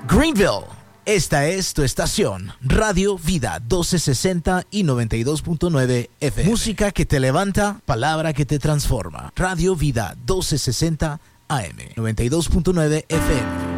Greenville. Esta es tu estación, Radio Vida 1260 y 92.9 FM. Música que te levanta, palabra que te transforma. Radio Vida 1260 AM, 92.9 FM.